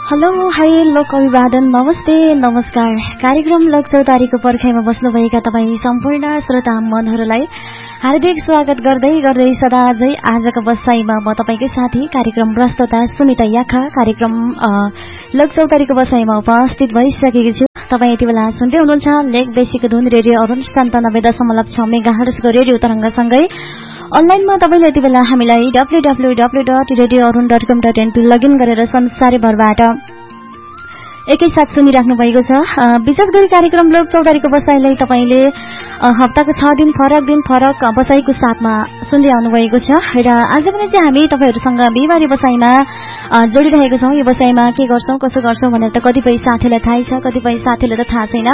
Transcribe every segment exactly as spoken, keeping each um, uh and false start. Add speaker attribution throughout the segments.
Speaker 1: Hello hi लोक अभिवादन नमस्ते नमस्कार। कार्यक्रम लोक चौतारीको पर्खाइमा बस्नुभएका तपाईँ सम्पूर्ण श्रोता मनहरूलाई हार्दिक स्वागत गर्दै गर्दै सदा झै आजको बसाइमा म तपाईकै साथी कार्यक्रम प्रस्तुता सुमिता याखा कार्यक्रम लोक चौतारीको बसाइमा उपस्थित भइसकेकी छु। तपाईँ यति बेला सुन्दै हुनुहुन्छ लेक बेसीको धुन रेडियो अरुण सन्तानब्बे दशमलव छ मेगाहर्जको रेडियो तरंगसँगै अनलाइनमा तपाईले यति बेला हामीलाई W W W dot radio Arun dot कम डट एनपी लगइन गरेर संसारभरबाट एकैसाथ सुनिराख्नु भएको छ। विशेष गरी कार्यक्रम लोक चौतारीको बसाइलाई तपाईले हप्ताको छ दिन फरक दिन फरक बसाइको साथमा सुन्दै आउनु भएको छ र आज पनि चाहिँ हामी तपाईहरुसँग बिहिबारे बसाइमा जोडिरहेको छौं। यो बसाइमा के गर्छौं कसो गर्छौं भनेर त कतिपय साथीलाई थाहै छ, कतिपय साथीलाई त थाहा छैन।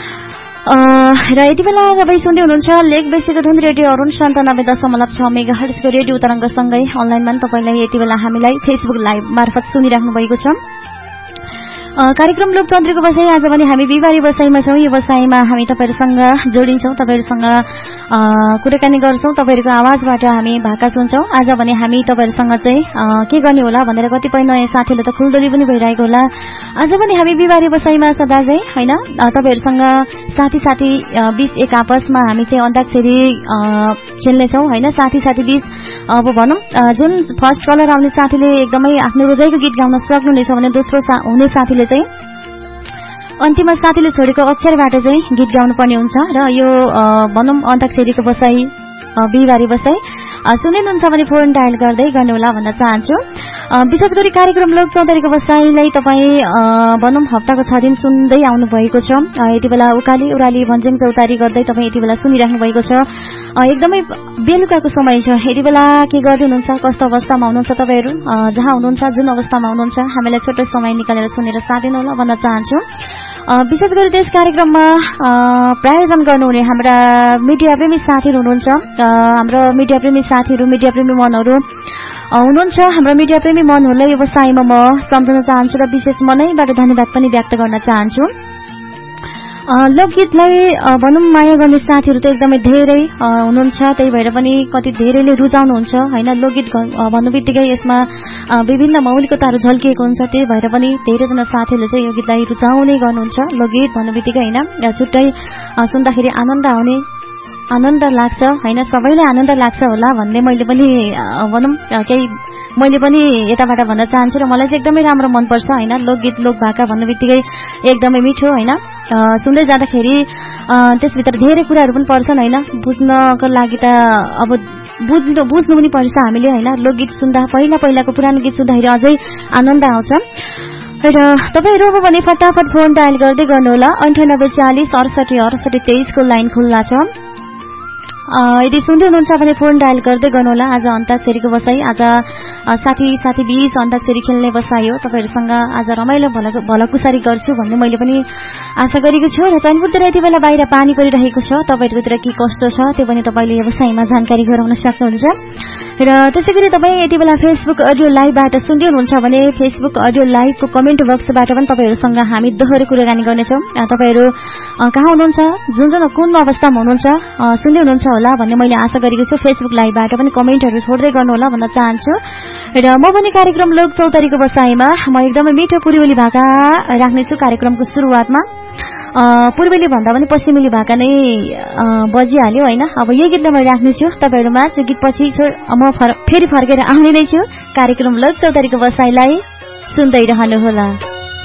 Speaker 1: र यति बेला तपाईँ सुन्दै हुनुहुन्छ लेक बेसीको धुन रेडियो अरुण सन्तानब्बे दशमलव छ मेगाहर्जको रेडियो तरंगसँगै अनलाइनमा तपाईलाई यति बेला हामीलाई फेसबुक लाइभ मार्फत सुनिराख्नु भएको छ। कार्यक्रम लोक चौतारीको बसाई आज पनि हामी बिहिबारे बसाइमा छौं। यो बसाइमा हामी तपाईहरुसँग जोडिन्छौं, तपाईहरुसँग कुराकानी गर्छौं, तपाईहरुको आवाजबाट हामी भाका सुन्छौं। आज भने हामी तपाईहरुसँग चाहिँ के गर्ने होला भनेर कतिपय नयाँ साथीले त खुलदोली पनि भइरहेको होला। आज पनि हामी बिहिबारे बसाइमा सदा चाहिँ हैन तपाईहरुसँग साथी साथी बीच एक आपसमा हामी चाहिँ अन्ताक्षरी खेल्ने छौं हैन। साथी साथी बीच अब भनौं जुन फर्स्ट कलर आउने साथीले एकदमै आफ्नो रोजाइको गीत गाउन सक्नुहुनेछ भने दोस्रो हुने साथीले चाहिँ अन्तिममा साथीले छोडेको अक्षरबाट चाहिँ गीत गाउनु पर्ने हुन्छ र यो भनौं अन्ताक्षरीको बसाई बिहिबारे बसाई सुन्नुहुन्छ भने फोन डायल गर्दै गर्नु होला भन्न चाहन्छु। विशेष गरी कार्यक्रम लोक चौतारीको बसाईलाई तपाईँ भनौं हप्ताको छ दिन सुन्दै आउनु भएको छ। यति बेला उकाली उराली भन्ज्याङ चौतारी गर्दै तपाईँ यति बेला सुनिराख्नु भएको छ। एकदमै बेलुकाको समय छ। यति बेला के गर्दै हुनुहुन्छ, कस्तो अवस्थामा हुनुहुन्छ तपाईहरु, जहाँ हुनुहुन्छ जुन अवस्थामा हुनुहुन्छ हामीलाई छोटो समय निकालेर सुनेर साथ दिनु होला भन्न चाहन्छु। विशेष गरी त्यस कार्यक्रममा प्रायोजन गर्नुहुने हाम्रा मिडिया प्रेमी साथीहरु हुनुहुन्छ, हाम्रो मिडिया प्रेमी साथीहरु मिडिया प्रेमी मनहरु हुनुहुन्छ। हाम्रो मिडिया प्रेमी मनहरुलाई यो बसाइमा म सम्झन चाहन्छु र विशेष मनैबाट धन्यवाद पनि व्यक्त गर्न चाहन्छु। लोकगीतलाई भनौं माया गर्ने साथीहरु त एकदमै धेरै हुनुहुन्छ, त्यही भएर पनि कति धेरैले रुचाउनुहुन्छ हैन। लोकगीत भन्नुबित्तिकै यसमा विभिन्न मौलिकताहरू झल्किएको हुन्छ, त्यही भएर पनि धेरैजना साथीहरुले चाहिँ यो गीतलाई रुचाउने गर्नुहुन्छ। लोकगीत भन्नुबित्तिकै हैन छुट्टै सुन्दाखेरि आनन्द आउने आनन्द लाग्छ हैन, सबैलाई आनन्द लाग्छ होला भन्ने मैले पनि भनौं केही मैले पनि यताबाट भन्न चाहन्छु र मलाई चाहिँ एकदमै राम्रो मनपर्छ हैन। लोकगीत लोक भाका भन्नुबित्तिकै एकदमै मिठो हैन, सुन्दै जाँदाखेरि त्यसभित्र धेरै कुराहरू पनि पर्छन् हैन, बुझ्नको लागि त अब बुझ्नु बुझ्नु पनि पर्छ हामीले हैन। लोकगीत सुन्दा पहिला पहिलाको पुरानो गीत सुन्दाखेरि अझै आनन्द आउँछ। र तपाईहरु अब भने फटाफट फोन डायल गर्दै गर्नु होला अन्ठानब्बे चालीस अडसठी अडसठी तेइस को लाइन खुल्ला छ। यदि सुन्दै हुनुहुन्छ भने फोन डायल गर्दै गर्नुहोला। आज अन्ताक्षरीको बसाई, आज साथी साथी बीच अन्ताक्षरी खेल्ने बसाई हो। तपाईहरुसँग आज रमाइलो भलाकुसारी गर्छु भन्ने मैले पनि आशा गरेको छु। र चैनपुरतिर यति बेला बाहिर पानी परिरहेको छ, तपाईहरुकोतिर के कस्तो छ त्यो पनि तपाईले यो बसाइमा जानकारी गराउन सक्नुहुन्छ। र त्यसैगरी तपाई यति बेला फेसबुक अडियो लाइभबाट सुन्दै हुनुहुन्छ भने फेसबुक अडियो लाइभको कमेन्ट बक्सबाट पनि तपाईहरुसँग हामी दोहोरो कुराकानी गर्नेछौं। तपाईहरु कहाँ हुनुहुन्छ, जुन जुन कुन अवस्थामा हुनुहुन्छ सुन्दै हुनुहुन्छ होला भन्ने मैले आशा गरेको छु। फेसबुक लाइभबाट पनि कमेन्टहरु छोड्दै गर्नु होला भन्न चाहन्छु। र म पनि कार्यक्रम लोक चौतारीको बसाइमा म एकदमै मिठो पूर्वेली भाका राख्ने छु। कार्यक्रमको सुरुवातमा पूर्वेली भन्दा पनि पश्चिमेली भाका नै बजिहाल्यो हैन। अब यही गीतलाई म राख्ने छु तपाईहरुमा। त्यो गीत पछि म फेरि फर्केर आउने नै छु। कार्यक्रम लोक चौतारीको बसाइलाई सुन्दै रहनु होला।